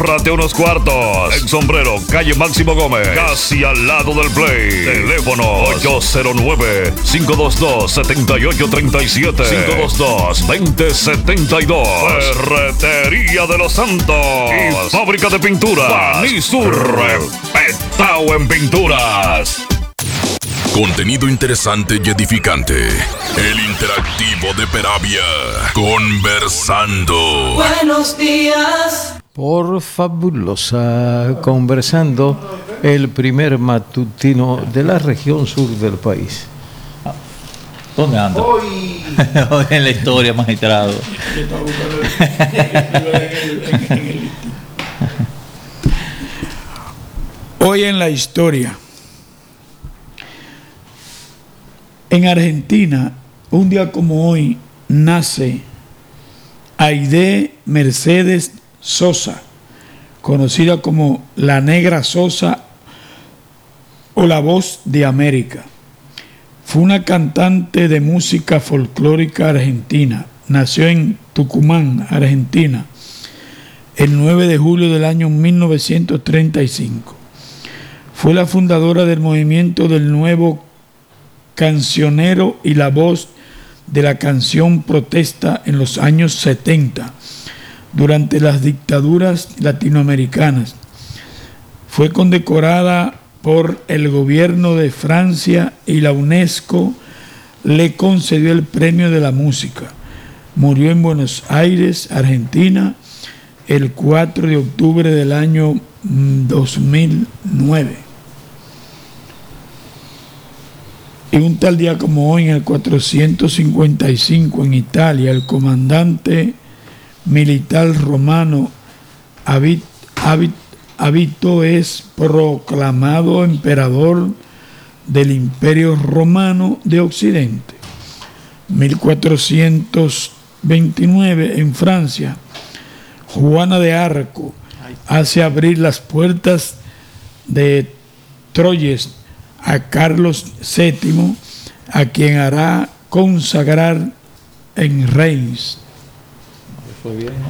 Ahórrate unos cuartos. En Sombrero, calle Máximo Gómez, casi al lado del Play. Teléfono 809-522-7837. 522-2072. Ferretería de los Santos. Y fábrica de pinturas. Banisur. Respetado en pinturas. Contenido interesante y edificante. El interactivo de Peravia. Conversando. Buenos días. Por Fabulosa, Conversando, el primer matutino de la región sur del país. ¿Dónde anda? Hoy en la historia, magistrado. Hoy en la historia. En Argentina, un día como hoy, nace Aide Mercedes Sosa, conocida como la Negra Sosa o la Voz de América. Fue una cantante de música folclórica argentina. Nació en Tucumán, Argentina, el 9 de julio del año 1935. Fue la fundadora del movimiento del nuevo cancionero y la voz de la canción protesta en los años 70, durante las dictaduras latinoamericanas. Fue condecorada por el gobierno de Francia y la UNESCO le concedió el Premio de la Música. Murió en Buenos Aires, Argentina, el 4 de octubre del año 2009. Y un tal día como hoy, en el 455, en Italia, el comandante militar romano Avito es proclamado emperador del Imperio Romano de Occidente. 1429, en Francia, Juana de Arco hace abrir las puertas de Troyes a Carlos VII, a quien hará consagrar en Reims. Fue bien, ¿no?